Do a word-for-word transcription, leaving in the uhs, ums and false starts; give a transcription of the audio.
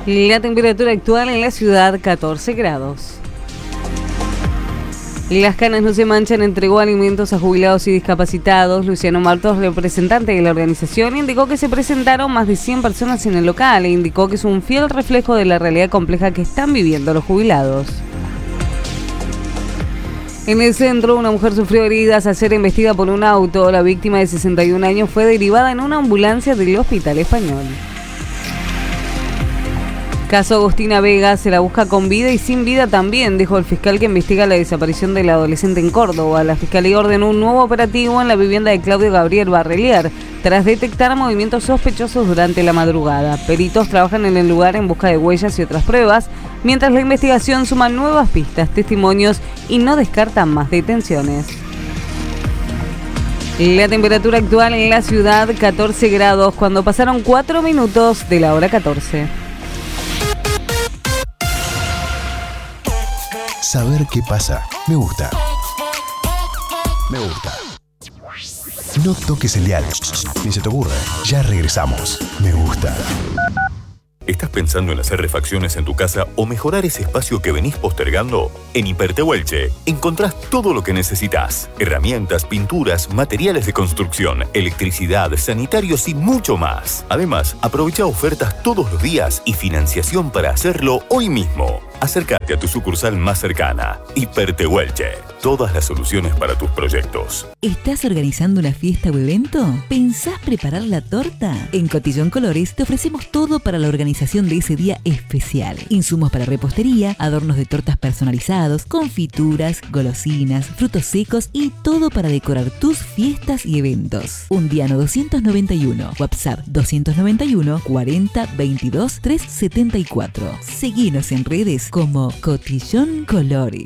La temperatura actual en la ciudad, catorce grados. Las canas no se manchan entregó alimentos a jubilados y discapacitados. Luciano Martos, representante de la organización, indicó que se presentaron más de cien personas en el local e indicó que es un fiel reflejo de la realidad compleja que están viviendo los jubilados. En el centro, una mujer sufrió heridas al ser embestida por un auto. La víctima de sesenta y un años fue derivada en una ambulancia del Hospital Español. Caso Agostina Vega, se la busca con vida y sin vida también, dijo el fiscal que investiga la desaparición del adolescente en Córdoba. La fiscalía ordenó un nuevo operativo en la vivienda de Claudio Gabriel Barrelier, tras detectar movimientos sospechosos durante la madrugada. Peritos trabajan en el lugar en busca de huellas y otras pruebas, mientras la investigación suma nuevas pistas, testimonios y no descarta más detenciones. La temperatura actual en la ciudad, catorce grados, cuando pasaron cuatro minutos de la hora catorce. Saber qué pasa. Me gusta. Me gusta. No toques el dial. Ni se te ocurra. Ya regresamos. Me gusta. ¿Estás pensando en hacer refacciones en tu casa o mejorar ese espacio que venís postergando? En Hipertehuelche encontrás todo lo que necesitas. Herramientas, pinturas, materiales de construcción, electricidad, sanitarios y mucho más. Además, aprovecha ofertas todos los días y financiación para hacerlo hoy mismo. Acércate a tu sucursal más cercana. Hipertehuelche. Todas las soluciones para tus proyectos. ¿Estás organizando una fiesta o evento? ¿Pensás preparar la torta? En Cotillón Colores te ofrecemos todo para la organización de ese día especial. Insumos para repostería, adornos de tortas personalizados, confituras, golosinas, frutos secos y todo para decorar tus fiestas y eventos. Undiano doscientos noventa y uno, WhatsApp doscientos noventa y uno, cuarenta, veintidós, trescientos setenta y cuatro. Seguinos en redes como Cotillón Colores.